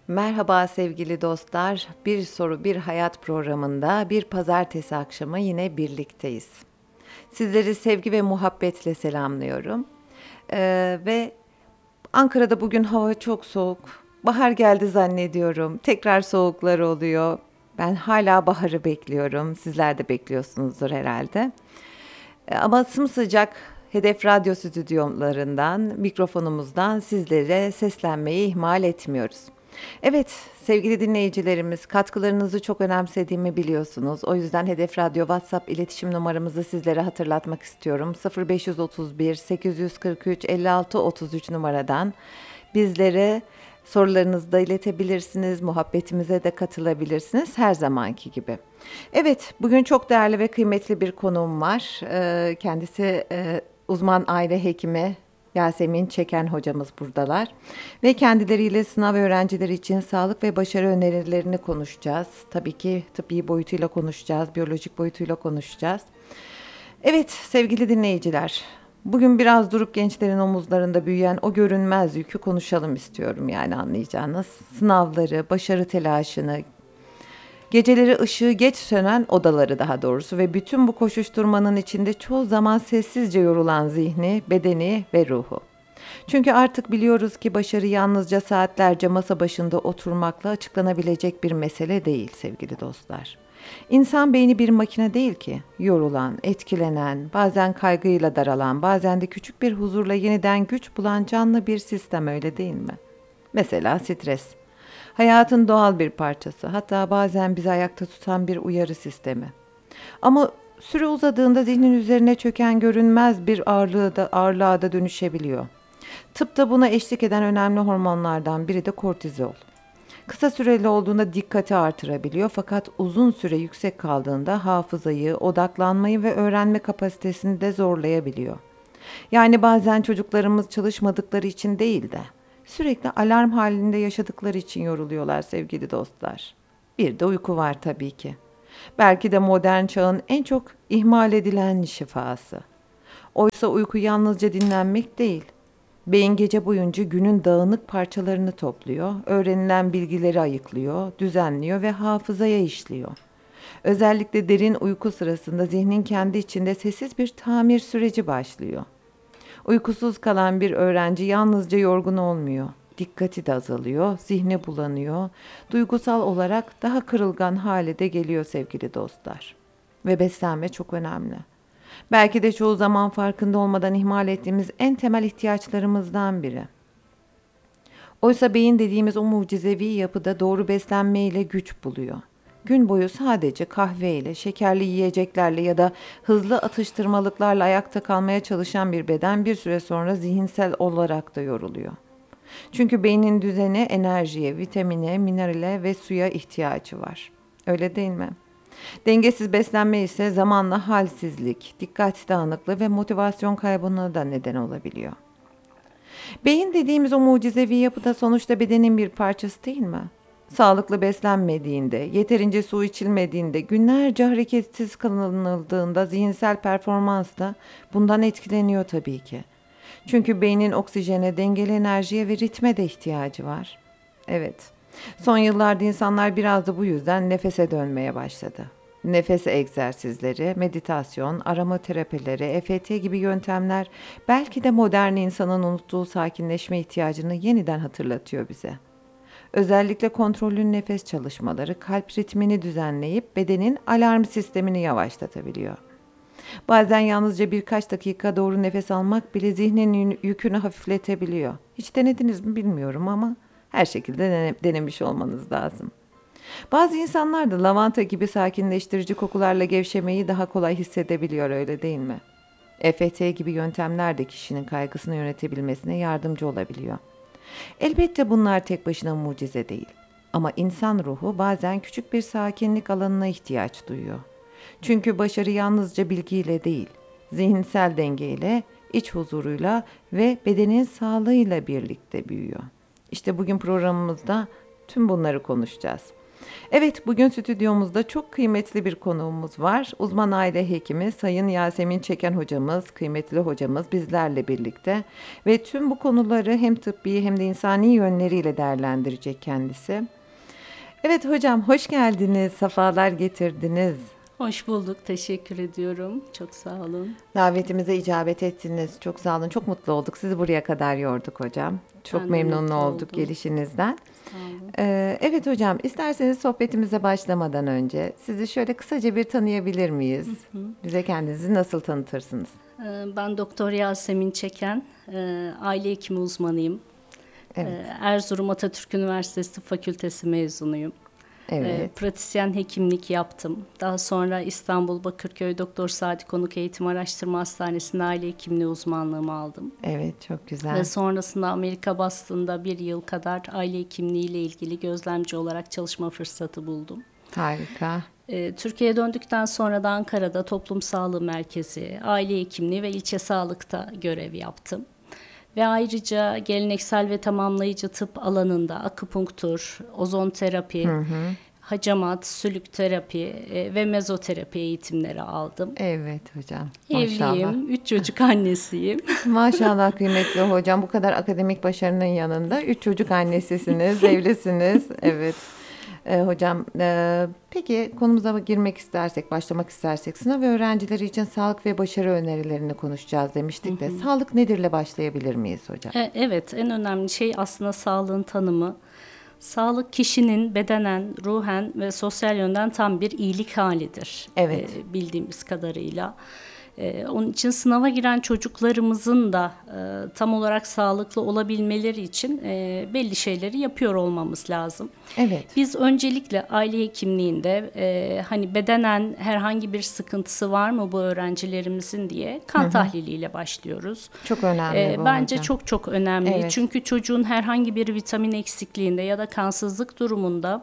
Merhaba sevgili dostlar. Bir soru bir hayat programında bir pazartesi akşamı yine birlikteyiz. Sizleri sevgi ve muhabbetle selamlıyorum. Ve Ankara'da bugün hava çok soğuk. Bahar geldi zannediyorum. Tekrar soğuklar oluyor. Ben hala baharı bekliyorum. Sizler de bekliyorsunuzdur herhalde. Ama sımsıcak Hedef Radyo stüdyolarından, mikrofonumuzdan sizlere seslenmeyi ihmal etmiyoruz. Evet, sevgili dinleyicilerimiz, katkılarınızı çok önemsediğimi biliyorsunuz. O yüzden Hedef Radyo WhatsApp iletişim numaramızı sizlere hatırlatmak istiyorum. 0531 843 56 33 numaradan bizlere sorularınızı da iletebilirsiniz, muhabbetimize de katılabilirsiniz her zamanki gibi. Evet, bugün çok değerli ve kıymetli bir konuğum var. Kendisi uzman aile hekimi Yasemin Çeken hocamız buradalar. Ve kendileriyle sınav öğrencileri için sağlık ve başarı önerilerini konuşacağız. Tabii ki tıbbi boyutuyla konuşacağız, biyolojik boyutuyla konuşacağız. Evet sevgili dinleyiciler, bugün biraz durup gençlerin omuzlarında büyüyen o görünmez yükü konuşalım istiyorum, yani anlayacağınız. Sınavları, başarı telaşını, geceleri ışığı geç sönen odaları daha doğrusu ve bütün bu koşuşturmanın içinde çoğu zaman sessizce yorulan zihni, bedeni ve ruhu. Çünkü artık biliyoruz ki başarı yalnızca saatlerce masa başında oturmakla açıklanabilecek bir mesele değil sevgili dostlar. İnsan beyni bir makine değil ki. Yorulan, etkilenen, bazen kaygıyla daralan, bazen de küçük bir huzurla yeniden güç bulan canlı bir sistem, öyle değil mi? Mesela stres. Hayatın doğal bir parçası, hatta bazen bizi ayakta tutan bir uyarı sistemi. Ama süre uzadığında zihnin üzerine çöken görünmez bir ağırlığa da dönüşebiliyor. Tıpta buna eşlik eden önemli hormonlardan biri de kortizol. Kısa süreli olduğunda dikkati artırabiliyor, fakat uzun süre yüksek kaldığında hafızayı, odaklanmayı ve öğrenme kapasitesini de zorlayabiliyor. Yani bazen çocuklarımız çalışmadıkları için değil de sürekli alarm halinde yaşadıkları için yoruluyorlar sevgili dostlar. Bir de uyku var tabii ki. Belki de modern çağın en çok ihmal edilen şifası. Oysa uyku yalnızca dinlenmek değil. Beyin gece boyunca günün dağınık parçalarını topluyor, öğrenilen bilgileri ayıklıyor, düzenliyor ve hafızaya işliyor. Özellikle derin uyku sırasında zihnin kendi içinde sessiz bir tamir süreci başlıyor. Uykusuz kalan bir öğrenci yalnızca yorgun olmuyor. Dikkati de azalıyor, zihni bulanıyor, duygusal olarak daha kırılgan hale de geliyor sevgili dostlar. Ve beslenme çok önemli. Belki de çoğu zaman farkında olmadan ihmal ettiğimiz en temel ihtiyaçlarımızdan biri. Oysa beyin dediğimiz o mucizevi yapıda doğru beslenmeyle güç buluyor. Gün boyu sadece kahveyle, şekerli yiyeceklerle ya da hızlı atıştırmalıklarla ayakta kalmaya çalışan bir beden bir süre sonra zihinsel olarak da yoruluyor. Çünkü beynin düzene, enerjiye, vitamine, minerale ve suya ihtiyacı var. Öyle değil mi? Dengesiz beslenme ise zamanla halsizlik, dikkat dağınıklığı ve motivasyon kaybına da neden olabiliyor. Beyin dediğimiz o mucizevi yapıda sonuçta bedenin bir parçası değil mi? Sağlıklı beslenmediğinde, yeterince su içilmediğinde, günlerce hareketsiz kalınıldığında zihinsel performans da bundan etkileniyor tabii ki. Çünkü beynin oksijene, dengeli enerjiye ve ritme de ihtiyacı var. Evet, son yıllarda insanlar biraz da bu yüzden nefese dönmeye başladı. Nefes egzersizleri, meditasyon, aromaterapileri, EFT gibi yöntemler belki de modern insanın unuttuğu sakinleşme ihtiyacını yeniden hatırlatıyor bize. Özellikle kontrollü nefes çalışmaları kalp ritmini düzenleyip bedenin alarm sistemini yavaşlatabiliyor. Bazen yalnızca birkaç dakika doğru nefes almak bile zihnin yükünü hafifletebiliyor. Hiç denediniz mi bilmiyorum ama her şekilde denemiş olmanız lazım. Bazı insanlar da lavanta gibi sakinleştirici kokularla gevşemeyi daha kolay hissedebiliyor, öyle değil mi? EFT gibi yöntemler de kişinin kaygısını yönetebilmesine yardımcı olabiliyor. Elbette bunlar tek başına mucize değil. Ama insan ruhu bazen küçük bir sakinlik alanına ihtiyaç duyuyor. Çünkü başarı yalnızca bilgiyle değil, zihinsel dengeyle, iç huzuruyla ve bedenin sağlığıyla birlikte büyüyor. İşte bugün programımızda tüm bunları konuşacağız. Evet, bugün stüdyomuzda çok kıymetli bir konuğumuz var. Uzman aile hekimi Sayın Yasemin Çeken hocamız, kıymetli hocamız bizlerle birlikte ve tüm bu konuları hem tıbbi hem de insani yönleriyle değerlendirecek kendisi. Evet hocam, hoş geldiniz, sefalar getirdiniz. Hoş bulduk, teşekkür ediyorum. Çok sağ olun. Davetimize icabet ettiniz. Çok sağ olun, çok mutlu olduk. Sizi buraya kadar yorduk hocam. Çok Ben de memnun mutlu olduk oldum. gelişinizden. Sağ olun. Evet hocam, isterseniz sohbetimize başlamadan önce sizi şöyle kısaca bir tanıyabilir miyiz? Bize kendinizi nasıl tanıtırsınız? Ben Doktor Yasemin Çeken, aile hekimi uzmanıyım. Evet, Erzurum Atatürk Üniversitesi Tıp Fakültesi mezunuyum. evet, Pratisyen hekimlik yaptım. Daha sonra İstanbul Bakırköy Doktor Sadi Konuk Eğitim Araştırma Hastanesi'nde aile hekimliği uzmanlığımı aldım. evet, çok güzel. Ve sonrasında Amerika Boston'da bir yıl kadar aile hekimliği ile ilgili gözlemci olarak çalışma fırsatı buldum. Harika. Türkiye'ye döndükten sonra da Ankara'da Toplum Sağlığı Merkezi, aile hekimliği ve ilçe sağlıkta görev yaptım. Ve ayrıca geleneksel ve tamamlayıcı tıp alanında akupunktur, ozon terapi, hacamat, sülük terapi ve mezoterapi eğitimleri aldım. Evet hocam, maşallah. Evliyim, 3 çocuk annesiyim. Maşallah kıymetli hocam, bu kadar akademik başarının yanında 3 çocuk annesisiniz, evlisiniz. Evet. Hocam, peki konumuza girmek istersek, başlamak istersek sınav öğrencileri için sağlık ve başarı önerilerini konuşacağız demiştik de sağlık nedirle başlayabilir miyiz hocam? Evet, en önemli şey aslında sağlığın tanımı. Sağlık kişinin bedenen, ruhen ve sosyal yönden tam bir iyilik halidir. Evet. Bildiğimiz kadarıyla. Onun için sınava giren çocuklarımızın da tam olarak sağlıklı olabilmeleri için belli şeyleri yapıyor olmamız lazım. Evet. Biz öncelikle aile hekimliğinde hani bedenen herhangi bir sıkıntısı var mı bu öğrencilerimizin diye kan tahliliyle başlıyoruz. Çok önemli bu Bence hocam. çok önemli. Evet. Çünkü çocuğun herhangi bir vitamin eksikliğinde ya da kansızlık durumunda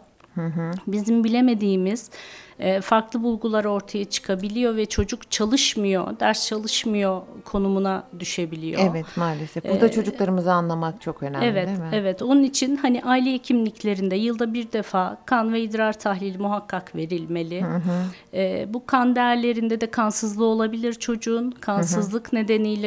bizim bilemediğimiz farklı bulgular ortaya çıkabiliyor ve çocuk çalışmıyor, ders çalışmıyor konumuna düşebiliyor. Evet, maalesef. Burada çocuklarımızı anlamak çok önemli, Evet, değil mi? evet. Onun için hani aile hekimliklerinde yılda bir defa kan ve idrar tahlili muhakkak verilmeli. Bu kan değerlerinde de kansızlığı olabilir çocuğun. Kansızlık nedeniyle